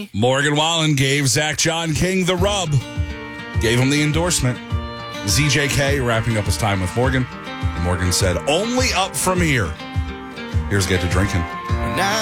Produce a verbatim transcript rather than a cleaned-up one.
Morgan Wallen gave Zach John King the rub. Gave him the endorsement. Z J K wrapping up his time with Morgan. Morgan said, only up from here. Here's Get to Drinking.